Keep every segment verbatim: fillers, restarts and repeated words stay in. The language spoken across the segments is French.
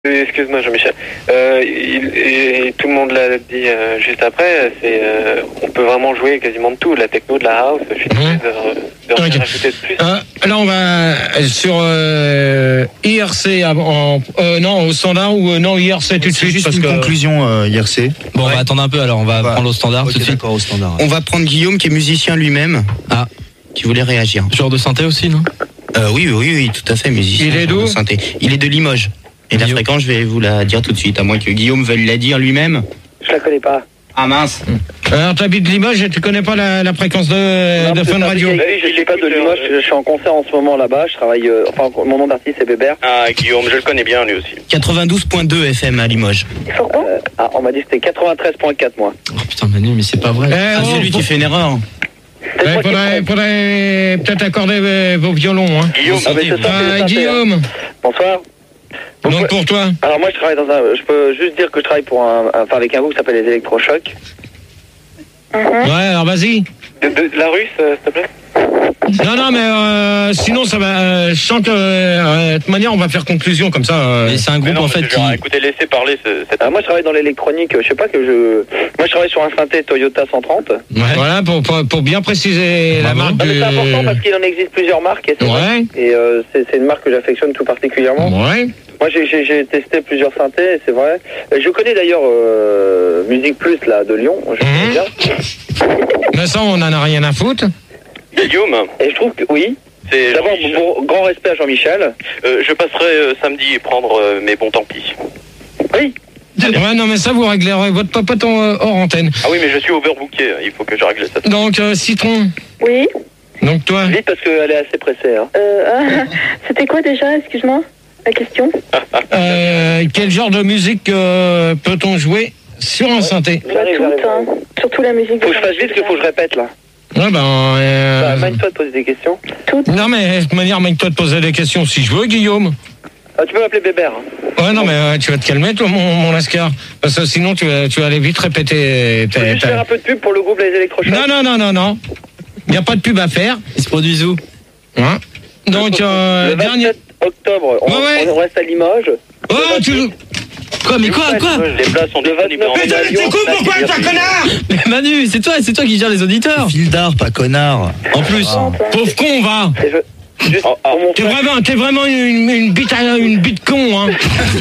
Excuse-moi Jean-Michel, euh, il, et tout le monde l'a dit euh, juste après, c'est, euh, on peut vraiment jouer quasiment de tout, de la techno, de la house, je suis mmh. de, de, de, de rajouter de plus. Euh, là on va sur euh, I R C, en, euh, non au standard ou euh, non I R C tout de suite juste parce une que... conclusion euh, I R C. Bon ouais. On va attendre un peu alors, on va ouais. prendre au standard okay, tout de suite. Au standard, ouais. On va prendre Guillaume qui est musicien lui-même, ah. qui voulait réagir. Genre de synthé aussi non euh, oui, oui, oui, tout à fait musicien. Il est d'où? Il est de Limoges. Et la fréquence, je vais vous la dire tout de suite, à moins que Guillaume veuille la dire lui-même. Je la connais pas. Ah mince. Alors tu habites Limoges et tu connais pas la, la fréquence de, non, de Fun Radio? Oui, je suis pas de Limoges, je suis en concert en ce moment là-bas, je travaille, euh, enfin mon nom d'artiste c'est Bébert. Ah Guillaume, je le connais bien lui aussi. quatre-vingt-douze virgule deux F M à Limoges. Euh, ah, on m'a dit que c'était quatre-vingt-treize virgule quatre moi. Oh putain Manu, mais c'est pas vrai. Eh, ah, oh, c'est lui pour... qui fait une erreur. Il ouais, faudrait, faudrait peut-être accorder vos violons. Hein. Guillaume, ah, mais c'est ça, ah, c'est Guillaume. Bonsoir. Donc, Donc pour toi. Alors moi je travaille dans un, je peux juste dire que je travaille pour un, enfin avec un groupe qui s'appelle les Électrochocs. Mm-hmm. Ouais, alors vas-y. De, de, de la russe, euh, s'il te plaît. Non, non, mais euh, sinon ça va. Euh, je sens que euh, de toute manière on va faire conclusion comme ça. Euh. Mais c'est un groupe non, en fait qui. Écoutez, laissez parler. Ce, cette... ah, moi je travaille dans l'électronique. Je sais pas que je. Moi je travaille sur un synthé Toyota cent trente. Ouais. Voilà pour, pour pour bien préciser Bravo. la marque. Non, mais du... c'est important parce qu'il en existe plusieurs marques. Et, ouais. et euh, c'est, c'est une marque que j'affectionne tout particulièrement. Ouais. Moi j'ai, j'ai, j'ai testé plusieurs synthés, c'est vrai. Je connais d'ailleurs euh, Musique Plus là de Lyon. Je connais mmh. bien. Mais ça on en a rien à foutre. Guillaume. Et je trouve que oui. C'est d'abord, pour grand respect à Jean-Michel. Euh, je passerai euh, samedi prendre euh, mes bons tant pis. Oui. Ouais, non, mais ça, vous réglerez votre papote en, hors antenne. Ah oui, mais je suis overbooké, il faut que je règle ça. Donc, euh, Citron. Oui. Donc, toi. Vite, parce qu'elle est assez pressée. Hein. Euh, ah, c'était quoi déjà, excuse-moi, la question euh, Quel genre de musique euh, peut-on jouer sur un ouais. synthé? Bah, toute, hein. Surtout la musique. Faut que je fasse vite, parce qu'il faut que je répète, là. Ouais, ben. Euh... Bah, Mike-toi de poser des questions. Toutes. Non, mais de toute manière, Mike-toi de poser des questions si je veux, Guillaume. Ah, tu peux m'appeler Bébert. Hein. Ouais, non, mais euh, tu vas te calmer, toi, mon, mon Lascar. Parce que sinon, tu vas, tu vas aller vite répéter. Tu peux juste faire un peu de pub pour le groupe Les Électrochocs. Non, non, non, non, non. Il n'y a pas de pub à faire. Ils se produisent où? Hein. Donc, euh, le vingt-sept dernier. octobre, on, ouais, ouais. on reste à Limoges. Oh, tu. Quoi, mais quoi, quoi? Les places sont disponibles en Putain, mais t'écoutes pourquoi, t'es un connard? Mais Manu, c'est toi, c'est toi qui gère les auditeurs. Fil d'art, pas connard. En plus. Ah. Pauvre con, va. Juste, oh, oh, t'es, vraiment, t'es vraiment une, une bite à, une bite con, hein.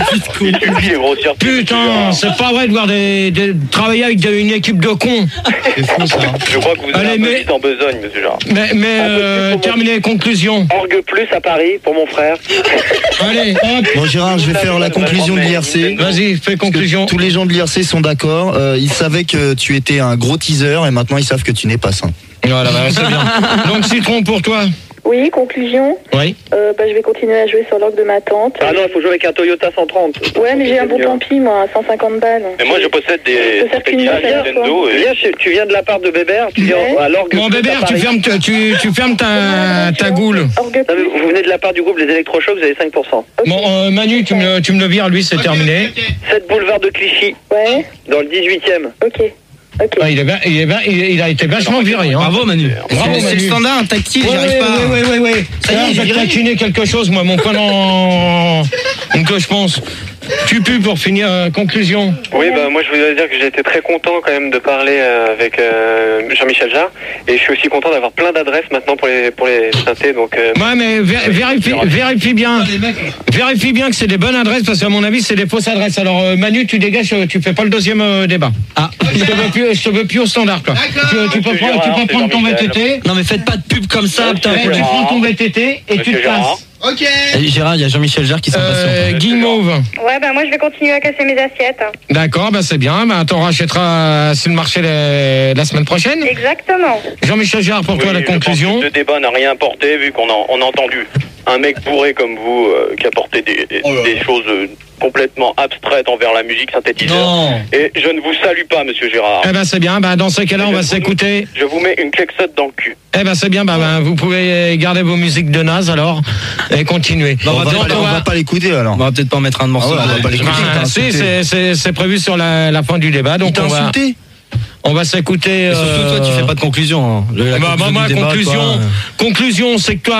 Putain, c'est pas vrai de voir des, des travailler avec des, une équipe de cons. C'est fou ça. Je crois que vous Allez, êtes un peu mais, vite en besogne, monsieur Gérard. Mais, mais euh, terminez les conclusions. Orgue Plus à Paris pour mon frère. Allez, hop. Bon Gérard, je vais faire la conclusion de l'I R C. Vas-y, fais conclusion. Tous les gens de l'I R C sont d'accord. Euh, ils savaient que tu étais un gros teaser et maintenant ils savent que tu n'es pas sain. Voilà, bah, c'est bien. Donc Citron pour toi. Oui, conclusion. Oui. Euh, bah, je vais continuer à jouer sur l'orgue de ma tante. Ah non, il faut jouer avec un Toyota cent trente. Ouais, mais j'ai un bon tant pis, moi, à cent cinquante balles. Mais moi, je possède des Nintendo. Et... Viens, tu viens de la part de Bébert, tu viens ouais. à l'orgue. Bon, Bébert, tu fermes, tu, tu fermes ta, ta goule. Non, vous venez de la part du groupe Les Électrochocs, vous avez cinq pour cent. Okay. Bon, euh, Manu, tu me, tu me le vires, lui, c'est okay, terminé. Okay. sept boulevard de Clichy. Ouais. Dans le dix-huitième. Ok. Okay. Ah, il, est bien, il, est bien, il, il a été vachement viré. Hein. Bravo Manu. Bravo, c'est, Manu. c'est le standard, un tactile, ouais, j'arrive ouais, pas. Oui, oui, oui, oui. Ça y est, je vais taquiner quelque chose, moi, mon collant. Donc, je pense. Tu pues pour finir, euh, conclusion. Oui, bah moi je voudrais dire que j'ai été très content quand même de parler euh, avec euh, Jean-Michel Jarre, et je suis aussi content d'avoir plein d'adresses maintenant pour les pour les synthés. Donc. Euh, ouais, mais vé- vérifie, vérifie bien, vérifie bien que c'est des bonnes adresses parce qu'à mon avis c'est des fausses adresses. Alors euh, Manu, tu dégages, tu fais pas le deuxième euh, débat. Ah, je te veux plus, je te veux plus au standard quoi. Tu, tu peux prendre, tu peux prendre ton V T T. Non mais faites pas de pub comme ça, putain. Tu prends ton V T T et tu te casses. Ok. Et Gérard, il y a Jean-Michel Jarre qui s'impatiente. Euh, Guimauve. Ouais, bah moi je vais continuer à casser mes assiettes. D'accord, bah c'est bien. Bah t'en rachèteras sur le marché la, la semaine prochaine. Exactement. Jean-Michel Jarre, pour oui, toi la conclusion. Ce débat n'a rien apporté vu qu'on a, on a entendu un mec bourré comme vous euh, qui apportait des, des, oh des choses euh, complètement abstraites envers la musique synthétiseur. Non. Et je ne vous salue pas, monsieur Gérard. Eh ben c'est bien. Bah dans ce cas-là, on va s'écouter. Je vous mets une klexotte dans le cul. Eh ben c'est bien. Bah, bah vous pouvez garder vos musiques de naze alors et continuer. Bah, on, on, va pas, on, va... on va pas l'écouter alors. On va peut-être pas en mettre un de morceau. Ah ouais, on va pas l'écouter. Bah, si, c'est, c'est, c'est prévu sur la, la fin du débat. Donc on va. Insulté. On va s'écouter. Et surtout euh... toi, tu fais pas de conclusion. Hein. Le, bah, conclusion bah, ma débat, conclusion, toi, conclusion, c'est que toi,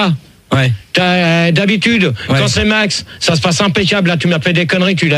Ouais. T'as, euh, d'habitude, Ouais. quand c'est Max, ça se passe impeccable. Là, tu m'as fait des conneries, tu l'as